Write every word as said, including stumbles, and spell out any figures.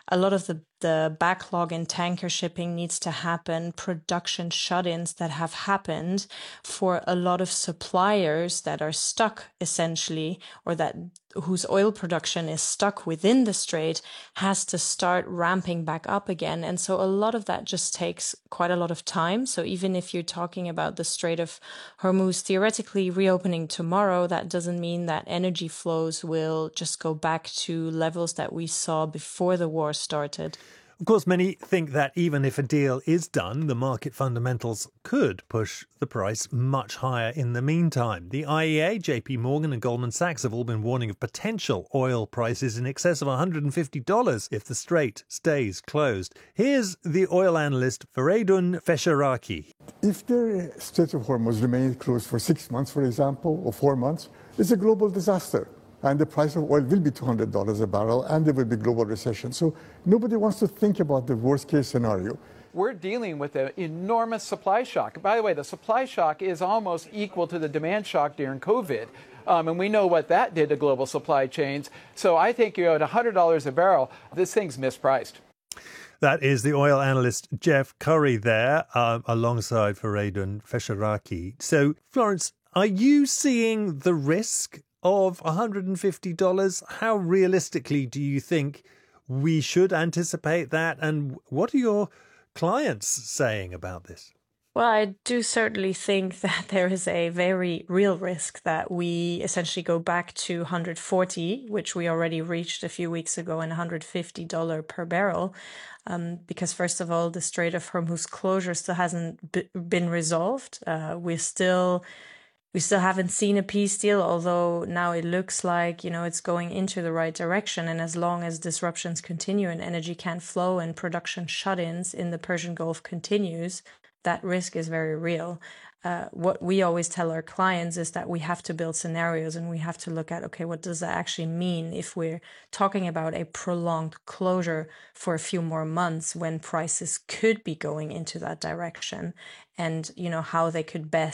a lot of the, the backlog in tanker shipping needs to happen, production shut-ins that have happened for a lot of suppliers that are stuck essentially, or that whose oil production is stuck within the strait, has to start ramping back up again. And so a lot of that just takes quite a lot of time. So even if you're talking about the Strait of Hormuz theoretically reopening tomorrow, that doesn't mean that energy flows will just go back to levels that we saw before the war started. Of course, many think that even if a deal is done, the market fundamentals could push the price much higher in the meantime. The I E A, J P Morgan and Goldman Sachs have all been warning of potential oil prices in excess of one hundred fifty dollars if the strait stays closed. Here's the oil analyst Feridun Fesharaki. If the Strait of Hormuz remains closed for six months, for example, or four months, it's a global disaster. And the price of oil will be two hundred dollars a barrel, and there will be global recession. So nobody wants to think about the worst-case scenario. We're dealing with an enormous supply shock. By the way, the supply shock is almost equal to the demand shock during COVID. Um, and we know what that did to global supply chains. So I think you're at one hundred dollars a barrel. This thing's mispriced. That is the oil analyst Jeff Curry there, uh, alongside Feridun Fesharaki. So, Florence, are you seeing the risk of one hundred fifty dollars? How realistically do you think we should anticipate that? And what are your clients saying about this? Well, I do certainly think that there is a very real risk that we essentially go back to one hundred forty, which we already reached a few weeks ago, and one hundred fifty dollars per barrel. Um, because first of all, the Strait of Hormuz closure still hasn't b- been resolved. Uh, we're still... We still haven't seen a peace deal, although now it looks like, you know, it's going into the right direction. And as long as disruptions continue and energy can't flow and production shut-ins in the Persian Gulf continues, that risk is very real. Uh, what we always tell our clients is that we have to build scenarios and we have to look at, okay, what does that actually mean if we're talking about a prolonged closure for a few more months when prices could be going into that direction, and, you know, how they could best